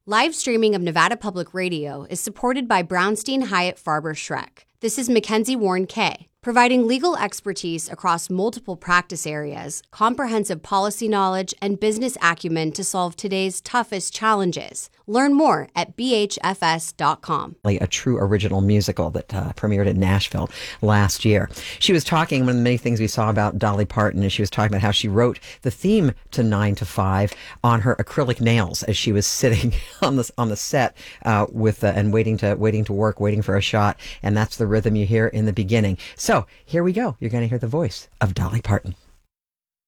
Live streaming of Nevada Public Radio is supported by Brownstein Hyatt Farber Schreck. This is Mackenzie Warren Kay, providing legal expertise across multiple practice areas, comprehensive policy knowledge, and business acumen to solve today's toughest challenges. Learn more at bhfs.com. A true original musical that premiered in Nashville last year. She was talking, one of the many things we saw about Dolly Parton is she was talking about how she wrote the theme to 9 to 5 on her acrylic nails as she was sitting on the set and waiting to work, waiting for a shot, and that's the rhythm you hear in the beginning. So here we go. You're going to hear the voice of Dolly Parton.